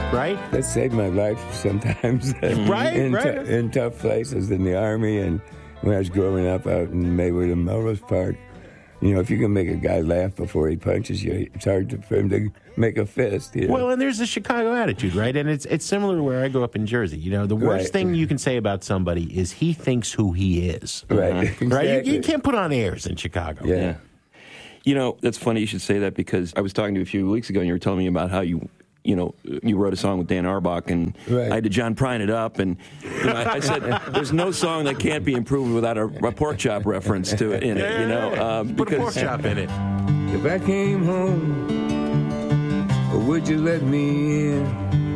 right? That saved my life sometimes. Right. In tough places, in the Army, and when I was growing up out in Maywood and Melrose Park. You know, if you can make a guy laugh before he punches you, it's hard for him to make a fist. You know? Well, and there's the Chicago attitude, right? And it's similar to where I grew up in Jersey. You know, the worst thing you can say about somebody is he thinks who he is. Right. Exactly. Right? You can't put on airs in Chicago. Yeah. You know, that's funny you should say that, because I was talking to you a few weeks ago and you were telling me about how you wrote a song with Dan Auerbach, and I had to John Prine it up, and I said, "There's no song that can't be improved without a pork chop reference to it in it." You know, put a pork chop in it. If I came home, or would you let me in?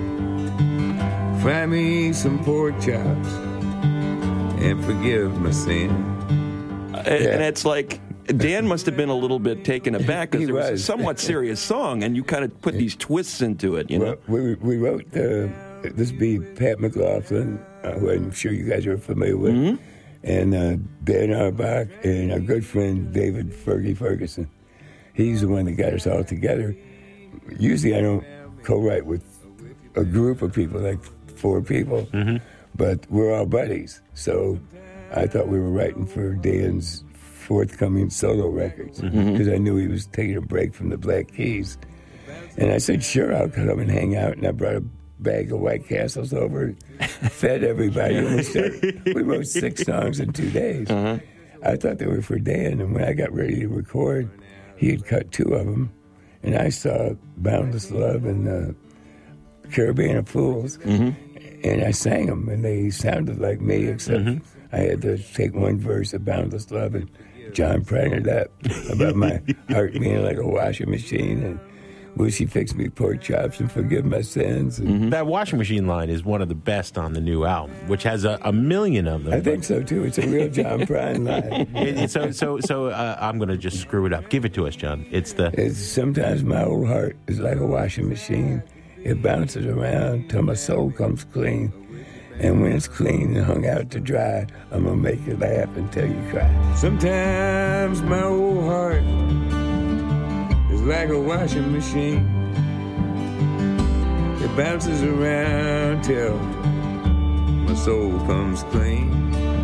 Fry me some pork chops and forgive my sin. And it's like, Dan must have been a little bit taken aback, because it was a somewhat serious song, and you kind of put these twists into it, you know? Well, we wrote, this be Pat McLaughlin, who I'm sure you guys are familiar with, and Dan Auerbach, and our good friend David Fergie Ferguson. He's the one that got us all together. Usually I don't co-write with a group of people, like 4 people, but we're all buddies. So I thought we were writing for Dan's forthcoming solo records, because I knew he was taking a break from the Black Keys. And I said, sure, I'll come and hang out. And I brought a bag of White Castles over, fed everybody. And we wrote 6 songs in 2 days. I thought they were for Dan. And when I got ready to record, he had cut 2 of them. And I saw Boundless Love and Caribbean of Fools. And I sang them, and they sounded like me, except I had to take one verse of Boundless Love and John Prine it up about my heart being like a washing machine, and will she fix me pork chops and forgive my sins? And That washing machine line is one of the best on the new album, which has a million of them. I think so, too. It's a real John Prine line. So I'm going to just screw it up. Give it to us, John. It's sometimes my old heart is like a washing machine. It bounces around till my soul comes clean. And when it's clean and hung out to dry, I'm going to make you laugh until you cry. Sometimes my old heart is like a washing machine. It bounces around till my soul comes clean.